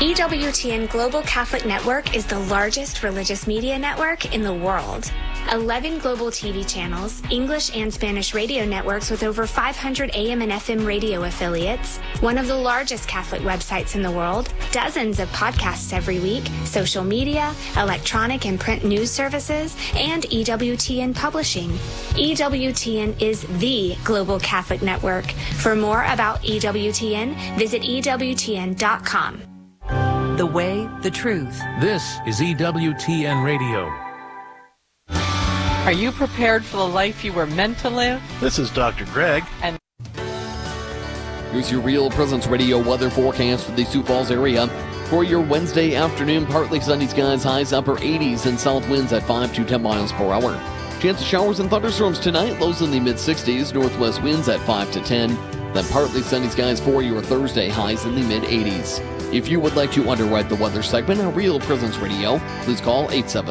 EWTN Global Catholic Network is the largest religious media network in the world. 11 global TV channels, English and Spanish radio networks with over 500 AM and FM radio affiliates, one of the largest Catholic websites in the world, dozens of podcasts every week, social media, electronic and print news services, and EWTN Publishing. EWTN is the Global Catholic Network. For more about EWTN, visit EWTN.com. The way, the truth. This is EWTN Radio. Are you prepared for the life you were meant to live? This is Dr. Greg. And here's your Real Presence Radio weather forecast for the Sioux Falls area. For your Wednesday afternoon, partly sunny skies, highs upper 80s, and south winds at 5 to 10 miles per hour. Chance of showers and thunderstorms tonight, lows in the mid-60s, northwest winds at 5 to 10. Then partly sunny skies for your Thursday, highs in the mid-80s. If you would like to underwrite the weather segment on Real Presence Radio, please call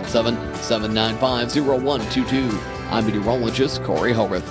877-795-0122. I'm meteorologist Corey Hogarth.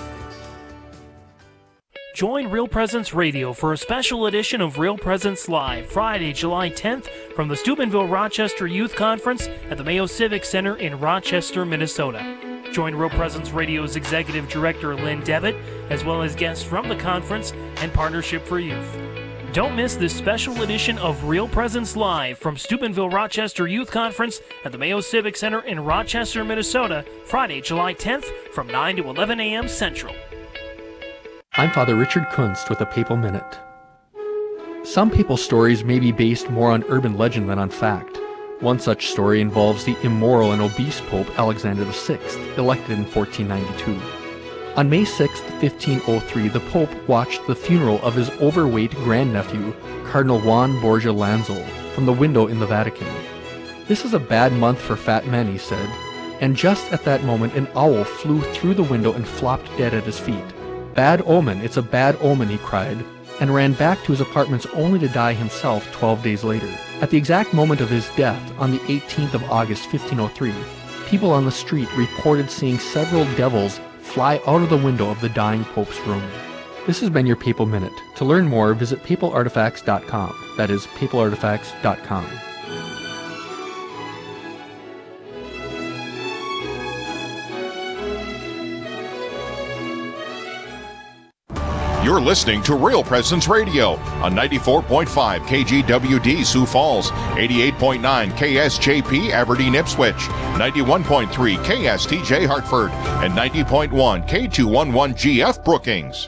Join Real Presence Radio for a special edition of Real Presence Live, Friday, July 10th, from the Steubenville Rochester Youth Conference at the Mayo Civic Center in Rochester, Minnesota. Join Real Presence Radio's Executive Director Lynn Devitt, as well as guests from the conference and Partnership for Youth. Don't miss this special edition of Real Presence Live from Steubenville Rochester Youth Conference at the Mayo Civic Center in Rochester, Minnesota, Friday, July 10th from 9 to 11 a.m. Central. I'm Father Richard Kunst with a Papal Minute. Some papal stories may be based more on urban legend than on fact. One such story involves the immoral and obese Pope Alexander VI, elected in 1492. On May 6, 1503, the Pope watched the funeral of his overweight grandnephew, Cardinal Juan Borgia Lanzo, from the window in the Vatican. "This is a bad month for fat men," he said, and just at that moment an owl flew through the window and flopped dead at his feet. "Bad omen, it's a bad omen," he cried, and ran back to his apartments only to die himself 12 days later. At the exact moment of his death, on the 18th of August, 1503, people on the street reported seeing several devils fly out of the window of the dying Pope's room. This has been your Papal Minute. To learn more, visit papalartifacts.com. That is papalartifacts.com. You're listening to Real Presence Radio on 94.5 KGWD Sioux Falls, 88.9 KSJP Aberdeen Ipswich, 91.3 KSTJ Hartford, and 90.1 K211GF Brookings.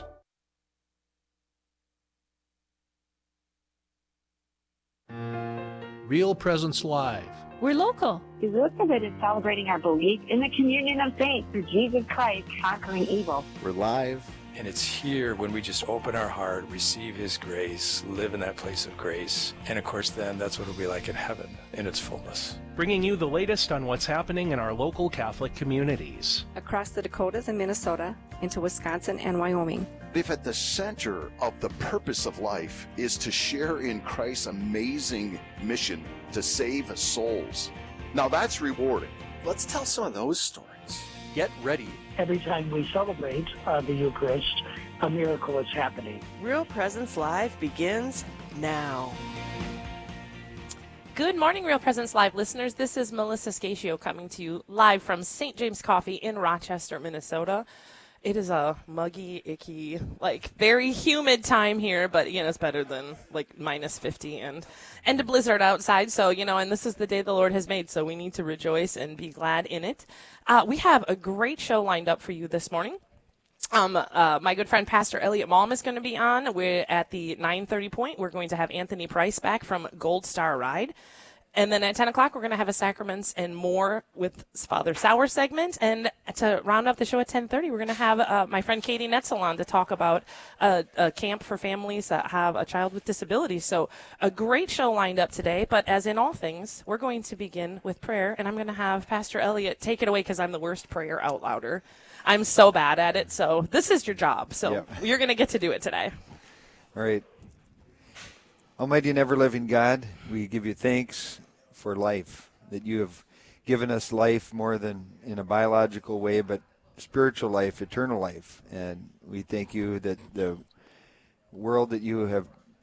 Real Presence Live. We're local. We look at it as celebrating our belief in the communion of saints through Jesus Christ conquering evil. We're live. And it's here when we just open our heart, receive His grace, live in that place of grace. And of course, then that's what it'll be like in heaven in its fullness. Bringing you the latest on what's happening in our local Catholic communities. Across the Dakotas and Minnesota, into Wisconsin and Wyoming. If at the center of the purpose of life is to share in Christ's amazing mission to save souls, now that's rewarding. Let's tell some of those stories. Get ready. Every time we celebrate the Eucharist, a miracle is happening. Real Presence Live begins now. Good morning, Real Presence Live listeners. This is Melissa Scatio coming to you live from St. James Coffee in Rochester, Minnesota. It is a muggy, icky, very humid time here, but, it's better than, minus 50 and a blizzard outside. So, and this is the day the Lord has made, so we need to rejoice and be glad in it. We have a great show lined up for you this morning. My good friend Pastor Elliot Malm is going to be on. We're at the 9:30 point. We're going to have Anthony Price back from Gold Star Ride. And then at 10 o'clock, we're going to have a Sacraments and More with Father Sauer segment. And to round up the show at 10:30, we're going to have my friend Katie Netzel on to talk about a camp for families that have a child with disabilities. So a great show lined up today. But as in all things, we're going to begin with prayer. And I'm going to have Pastor Elliot take it away because I'm the worst prayer out louder. I'm so bad at it. So this is your job. So You're going to get to do it today. All right. Almighty and ever-living God, we give you thanks for life, that you have given us life more than in a biological way, but spiritual life, eternal life. And we thank you that the world that you have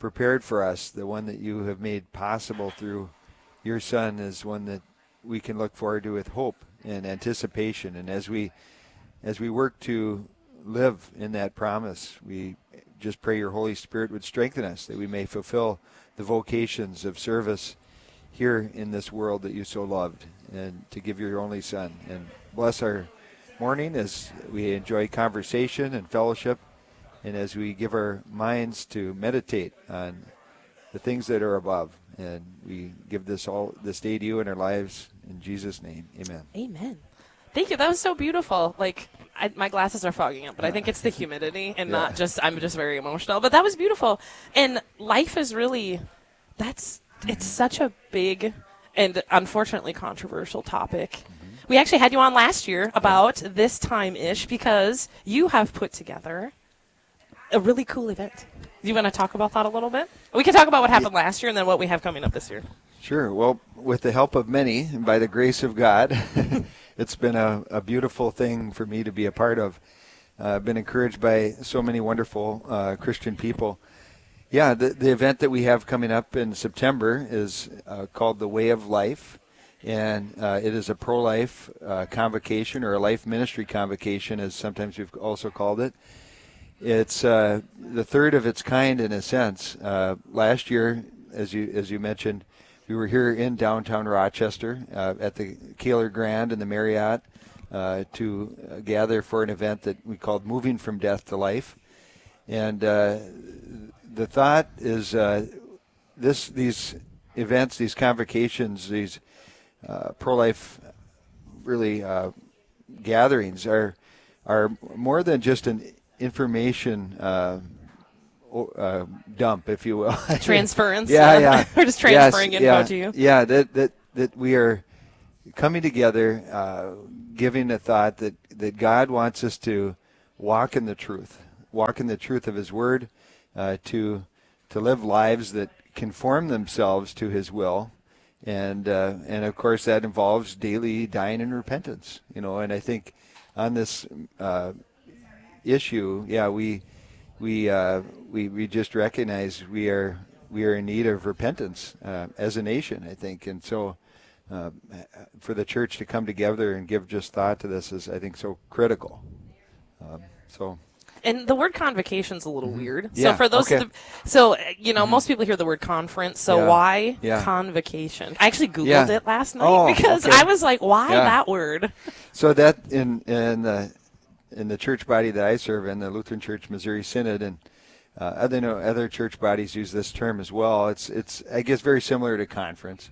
prepared for us, the one that you have made possible through your Son, is one that we can look forward to with hope and anticipation. And as we work to live in that promise, we just pray your Holy Spirit would strengthen us, that we may fulfill the vocations of service here in this world that you so loved, and to give your only Son. And bless our morning as we enjoy conversation and fellowship, and as we give our minds to meditate on the things that are above. And we give this day to you in our lives. In Jesus' name, amen. Amen. Thank you. That was so beautiful. Like, my glasses are fogging up, but I think it's the humidity and not just, I'm just very emotional. But that was beautiful. And life is really, it's such a big and unfortunately controversial topic. We actually had you on last year about this time-ish because you have put together a really cool event. Do you want to talk about that a little bit? We can talk about what happened last year and then what we have coming up this year. Sure. Well, with the help of many and by the grace of God, it's been a beautiful thing for me to be a part of. I've been encouraged by so many wonderful Christian people. Yeah, the event that we have coming up in September is called The Way of Life, and it is a pro-life convocation, or a life ministry convocation, as sometimes we've also called it. It's the third of its kind in a sense. Last year, as you mentioned, we were here in downtown Rochester at the Kaler Grand and the Marriott to gather for an event that we called Moving from Death to Life. And the thought is these events, these convocations, these pro-life really gatherings are more than just an information dump, if you will. Transference. Yeah. We're just transferring info to you. Yeah, that we are coming together, giving a thought that God wants us to walk in the truth of His Word, to live lives that conform themselves to His will, and of course that involves daily dying in repentance. And I think on this issue, we just recognize we are in need of repentance as a nation, I think, and so for the church to come together and give just thought to this is, I think, so critical. And the word convocation's a little weird. Yeah, so for those, most people hear the word conference. So why convocation? I actually Googled it last night because I was like, why that word? So that in the church body that I serve in, the Lutheran Church Missouri Synod, and other church bodies use this term as well. It's I guess very similar to conference.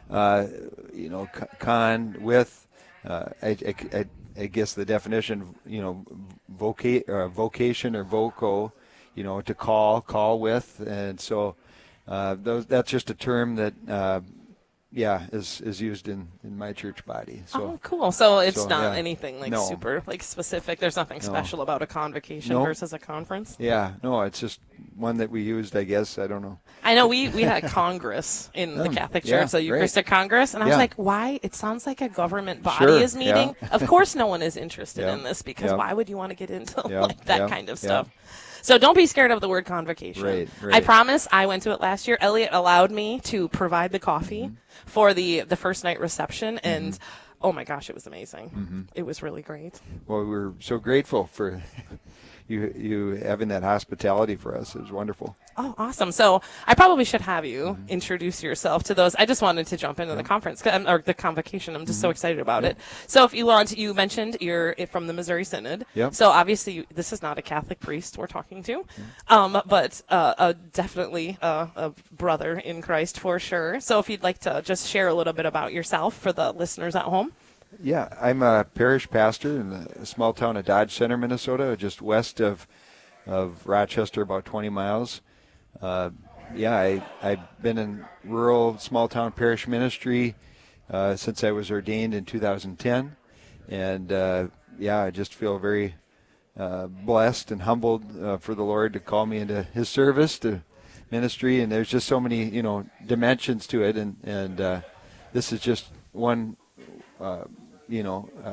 Con with I guess the definition, vocation or voco, to call with, and so that's just a term that is used in my church body. So, cool. So it's not anything super specific. There's nothing special about a convocation versus a conference. Yeah, no, it's just one that we used, I guess. I don't know. I know we had Congress in the Catholic Church, the Eucharistic Congress, and I was like, why? It sounds like a government body is meeting. Yeah. Of course no one is interested in this, because why would you want to get into that kind of stuff? So don't be scared of the word convocation. Right. I promise I went to it last year. Elliot allowed me to provide the coffee for the first night reception, and oh my gosh, it was amazing. It was really great. Well, we're so grateful for you having that hospitality for us. It was wonderful. Oh, awesome. So I probably should have you introduce yourself to those. I just wanted to jump into the conference, or the convocation. I'm just so excited about it. So if you mentioned you're from the Missouri Synod. Yep. So obviously this is not a Catholic priest we're talking to, but definitely a brother in Christ for sure. So if you'd like to just share a little bit about yourself for the listeners at home. Yeah, I'm a parish pastor in the small town of Dodge Center, Minnesota, just west of Rochester, about 20 miles. I've been in rural small town parish ministry since I was ordained in 2010, and I just feel very blessed and humbled for the Lord to call me into His service, to ministry, and there's just so many dimensions to it, and this is just one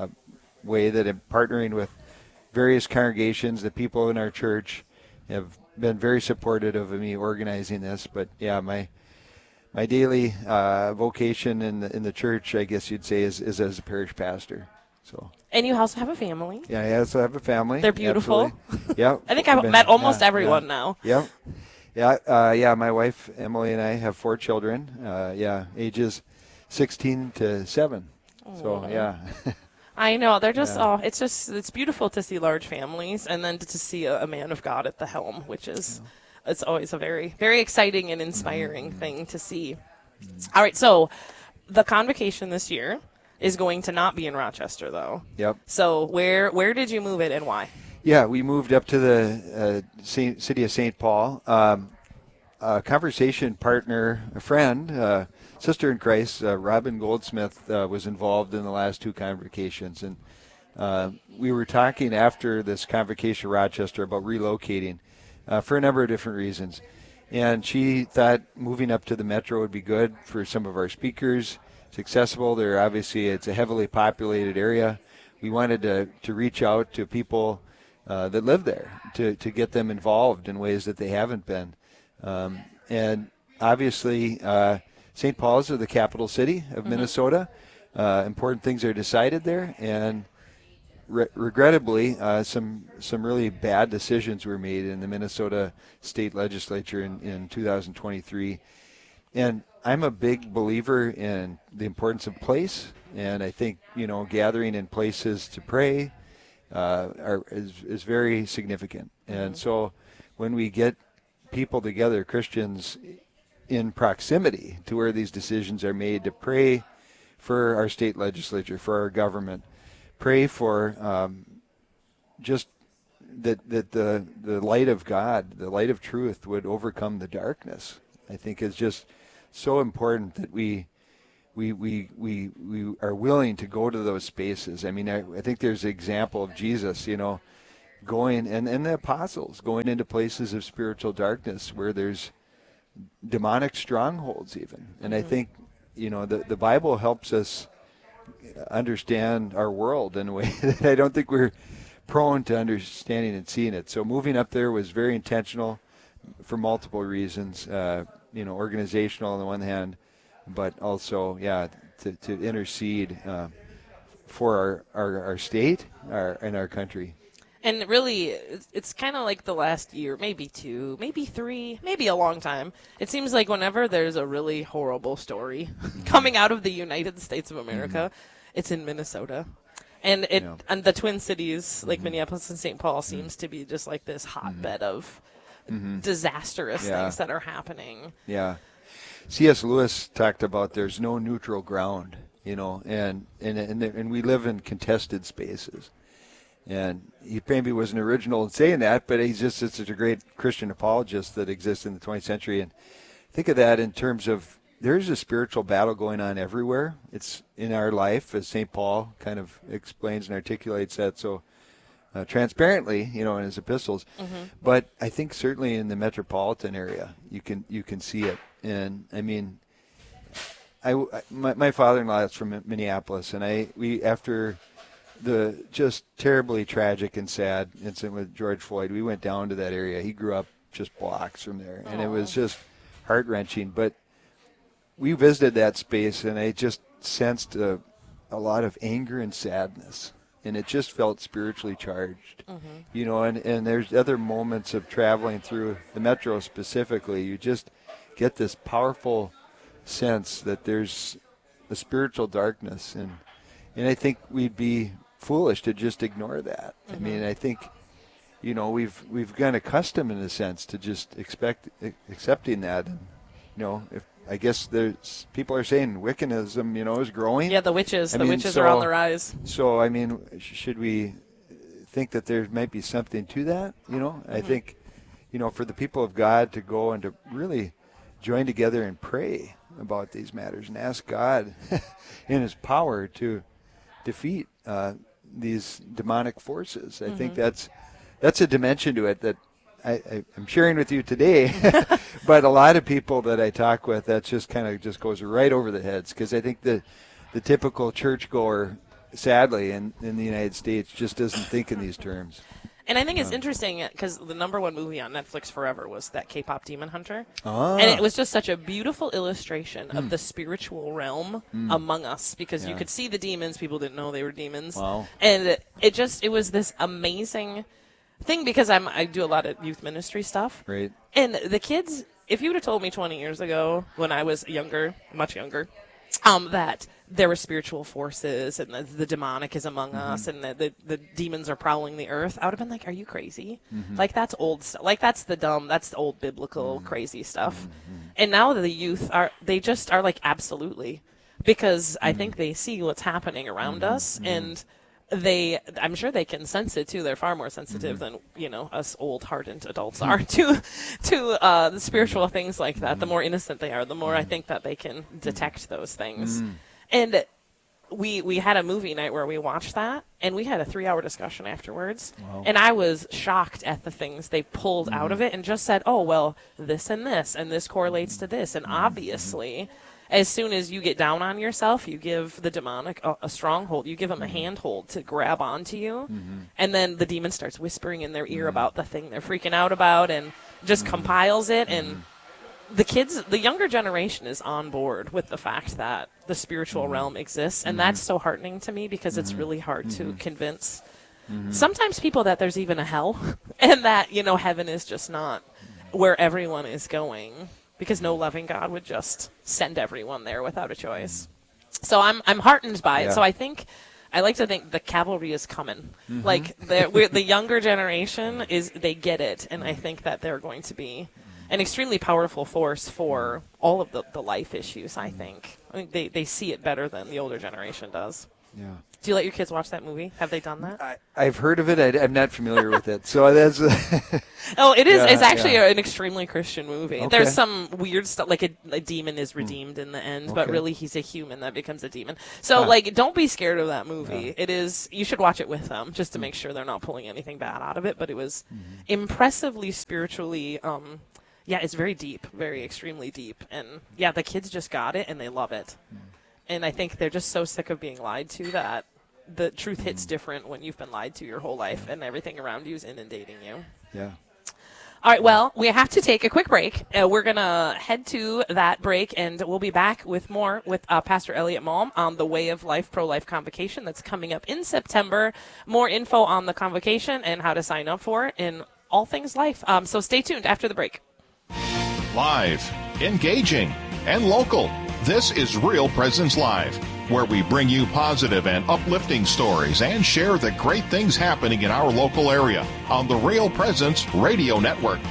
way that I'm partnering with various congregations. The people in our church have been very supportive of me organizing this. But yeah, my daily vocation in the church, I guess you'd say, is as a parish pastor. So. And you also have a family. Yeah, I also have a family. They're beautiful. Yeah. I think I've met almost everyone now. Yep. Yeah, my wife, Emily, and I have 4 children. Ages 16 to 7. So, yeah. I know. They're just, it's beautiful to see large families and then to see a man of God at the helm, which is, it's always a very, very exciting and inspiring thing to see. All right, so the convocation this year is going to not be in Rochester, though. Yep. So where did you move it and why? Yeah, we moved up to the city of St. Paul. A conversation partner, a friend, sister in Christ, Robin Goldsmith, was involved in the last 2 convocations. And we were talking after this convocation in Rochester about relocating for a number of different reasons. And she thought moving up to the metro would be good for some of our speakers. It's accessible. It's a heavily populated area. We wanted to reach out to people that live there to get them involved in ways that they haven't been. And obviously, St. Paul's is the capital city of Minnesota. Important things are decided there, and regrettably, some really bad decisions were made in the Minnesota State Legislature in 2023. And I'm a big believer in the importance of place, and I think gathering in places to pray is very significant. And so when we get people together, Christians in proximity to where these decisions are made, to pray for our state legislature, for our government, pray for just that the light of God, the light of truth would overcome the darkness, I think is just so important that we are willing to go to those spaces. I mean, I think there's an example of Jesus, going, and the apostles going into places of spiritual darkness where there's demonic strongholds even. And I think, the Bible helps us understand our world in a way that I don't think we're prone to understanding and seeing it. So moving up there was very intentional for multiple reasons, organizational on the one hand, but also, to intercede for our state and our country. And really, it's kind of like the last year, maybe 2, maybe 3, maybe a long time. It seems like whenever there's a really horrible story coming out of the United States of America, it's in Minnesota. And and the Twin Cities, like Minneapolis and St. Paul, seems to be just like this hotbed of disastrous things that are happening. Yeah. C.S. Lewis talked about there's no neutral ground, and we live in contested spaces. And he maybe wasn't original in saying that, but he's just such a great Christian apologist that exists in the 20th century. And think of that in terms of there's a spiritual battle going on everywhere. It's in our life, as St. Paul kind of explains and articulates that so transparently, in his epistles. But I think certainly in the metropolitan area, you can see it. And I mean, my father-in-law is from Minneapolis, and we after the just terribly tragic and sad incident with George Floyd, we went down to that area. He grew up just blocks from there, and it was just heart-wrenching. But we visited that space, and I just sensed a lot of anger and sadness, and it just felt spiritually charged. And there's other moments of traveling through the metro specifically. You just get this powerful sense that there's a spiritual darkness, and I think we'd be foolish to just ignore that. I mean, I think, we've gotten accustomed in a sense to just accepting that. And, if I guess there's people are saying Wiccanism, is growing. Yeah, the witches are on the rise. So, I mean, should we think that there might be something to that? I think, for the people of God to go and to really join together and pray about these matters and ask God in his power to defeat these demonic forces. I think that's a dimension to it that I'm sharing with you today, but a lot of people that I talk with, that just kind of just goes right over the heads, because I think the typical churchgoer, sadly, in the United States just doesn't think in these terms. And I think it's interesting because the number one movie on Netflix forever was that K-pop Demon Hunter. Ah. And it was just such a beautiful illustration of the spiritual realm among us, because you Yeah. could see the demons. People didn't know they were demons. Wow. And it was this amazing thing, because I do a lot of youth ministry stuff. Right. And the kids, if you would have told me 20 years ago when I was younger, much younger, that there were spiritual forces and the demonic is among us and the demons are prowling the earth, I would have been like, are you crazy? Like, that's old stuff. Like, that's the old biblical crazy stuff. And now the youth they just are like, absolutely. Because I think they see what's happening around us, and I'm sure they can sense it too. They're far more sensitive than, us old hardened adults are to the spiritual things like that. The more innocent they are, the more I think that they can detect those things. And we had a movie night where we watched that, and we had a 3-hour discussion afterwards. Wow. And I was shocked at the things they pulled out of it and just said, oh, well, this and this correlates to this. And obviously, as soon as you get down on yourself, you give the demonic a stronghold. You give them a handhold to grab onto you. And then the demon starts whispering in their ear about the thing they're freaking out about and just compiles it. And the younger generation is on board with the fact that the spiritual realm exists. And that's so heartening to me, because it's really hard to convince sometimes people that there's even a hell and that, heaven is just not where everyone is going. Because no loving God would just send everyone there without a choice. So I'm heartened by it. Yeah. So I like to think the cavalry is coming. Like the younger generation they get it, and I think that they're going to be an extremely powerful force for all of the life issues. I think they see it better than the older generation does. Yeah. Do you let your kids watch that movie? Have they done that? I've heard of it. I'm not familiar with it. So that's. Oh, it is. Yeah, it's actually an extremely Christian movie. Okay. There's some weird stuff, like a demon is redeemed in the end, but Okay. really he's a human that becomes a demon. So, don't be scared of that movie. It is. You should watch it with them just to make sure they're not pulling anything bad out of it. But it was impressively spiritually. It's very deep, very extremely deep, and the kids just got it and they love it. And I think they're just so sick of being lied to that the truth hits different when you've been lied to your whole life and everything around you is inundating you. Yeah. All right, well, we have to take a quick break. We're going to head to that break, and we'll be back with more with Pastor Elliot Malm on the Way of Life Pro-Life Convocation that's coming up in September. More info on the convocation and how to sign up for it in all things life. So stay tuned after the break. Live, engaging, and local. This is Real Presence Live, where we bring you positive and uplifting stories and share the great things happening in our local area on the Real Presence Radio Network.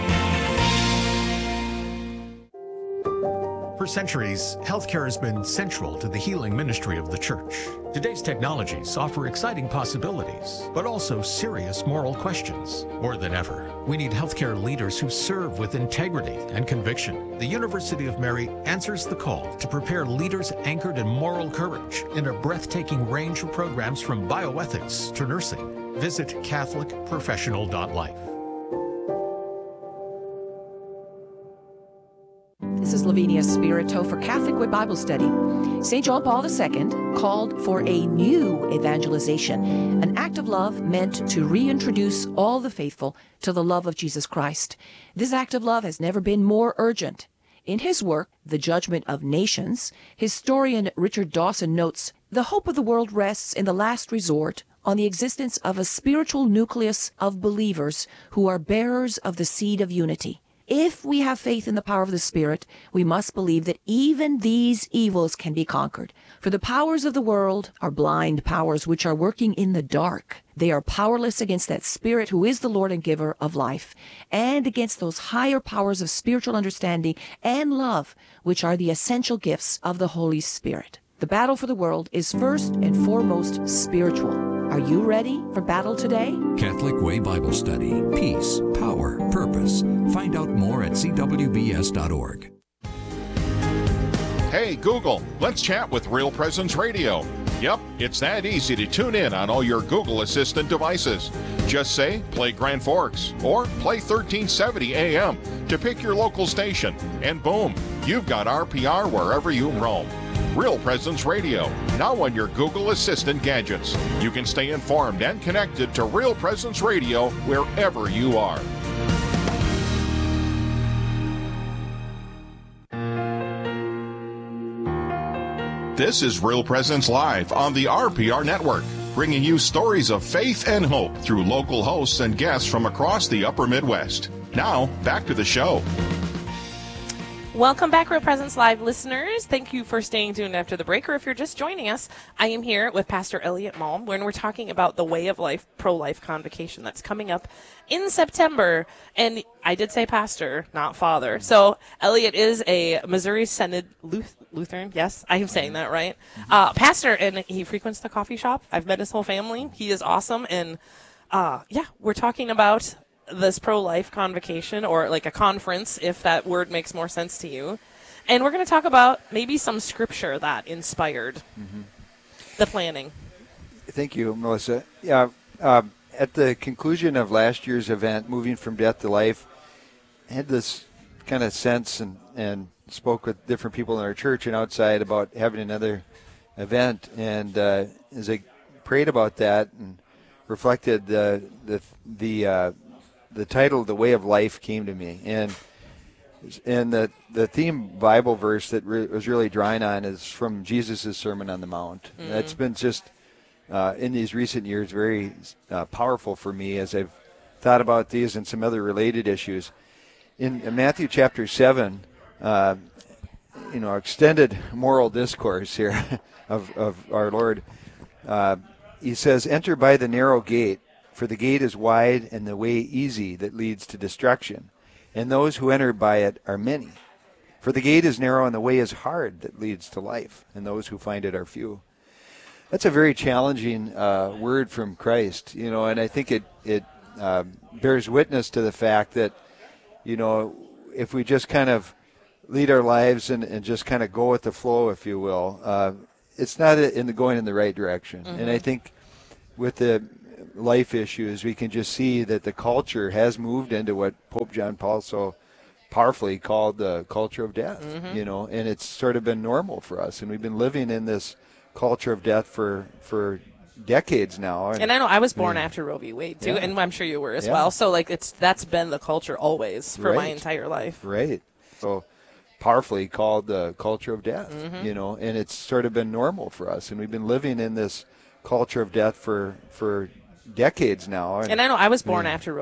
For centuries, healthcare has been central to the healing ministry of the church. Today's technologies offer exciting possibilities, but also serious moral questions. More than ever, we need healthcare leaders who serve with integrity and conviction. The University of Mary answers the call to prepare leaders anchored in moral courage in a breathtaking range of programs from bioethics to nursing. Visit CatholicProfessional.life. This is Lavinia Spirito for Catholic Way Bible Study. St. John Paul II called for a new evangelization, an act of love meant to reintroduce all the faithful to the love of Jesus Christ. This act of love has never been more urgent. In his work, The Judgment of Nations, historian Richard Dawson notes, the hope of the world rests in the last resort on the existence of a spiritual nucleus of believers who are bearers of the seed of unity. If we have faith in the power of the Spirit, we must believe that even these evils can be conquered. For the powers of the world are blind powers which are working in the dark. They are powerless against that Spirit who is the Lord and giver of life, and against those higher powers of spiritual understanding and love, which are the essential gifts of the Holy Spirit. The battle for the world is first and foremost spiritual. Are you ready for battle today? Catholic Way Bible Study. Peace, power, purpose. Find out more at cwbs.org. Hey, Google, let's chat with Real Presence Radio. Yep, it's that easy to tune in on all your Google Assistant devices. Just say, play Grand Forks, or play 1370 AM to pick your local station, and boom, you've got RPR wherever you roam. Real Presence Radio, now on your Google Assistant gadgets. You can stay informed and connected to Real Presence Radio wherever you are. This is Real Presence Live on the RPR Network, bringing you stories of faith and hope through local hosts and guests from across the upper Midwest. Now, back to the show. Welcome back, Real Presence Live listeners. Thank you for staying tuned after the break, or if you're just joining us, I am here with Pastor Elliot Malm when we're talking about the Way of Life pro-life convocation that's coming up in September. And I did say pastor, not father. So Elliot is a Missouri Synod Lutheran. Yes, I am saying that right. Pastor, and he frequents the coffee shop. I've met his whole family. He is awesome. And we're talking about this pro-life convocation, or like a conference, if that word makes more sense to you. And we're going to talk about maybe some scripture that inspired the planning. Thank you, Melissa. Yeah, at the conclusion of last year's event, Moving from Death to Life, I had this kind of sense and spoke with different people in our church and outside about having another event. And as I prayed about that and reflected, the title, The Way of Life, came to me. And the theme Bible verse that was really drawing on is from Jesus' Sermon on the Mount. Mm-hmm. That's been just, in these recent years, very powerful for me as I've thought about these and some other related issues. In Matthew chapter 7, extended moral discourse here of our Lord, he says, "Enter by the narrow gate, for the gate is wide and the way easy that leads to destruction, and those who enter by it are many. For the gate is narrow and the way is hard that leads to life, and those who find it are few." That's a very challenging word from Christ, and I think it bears witness to the fact that, if we just kind of lead our lives and just kind of go with the flow, if you will, it's not going in the right direction. Mm-hmm. And I think with the life issues, we can just see that the culture has moved into what Pope John Paul so powerfully called the culture of death, and it's sort of been normal for us. And we've been living in this culture of death for decades now. And I know I was born after Roe v. Wade, too, and I'm sure you were as well. So, that's been the culture always for my entire life. Right. So powerfully called the culture of death, and it's sort of been normal for us. And we've been living in this culture of death for decades now. And I know I was born after Roe